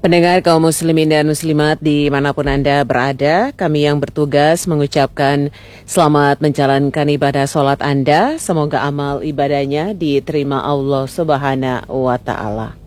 Pendengar kaum muslimin dan muslimat dimanapun Anda berada, kami yang bertugas mengucapkan selamat menjalankan ibadah sholat Anda. Semoga amal ibadahnya diterima Allah Subhanahu wa Ta'ala.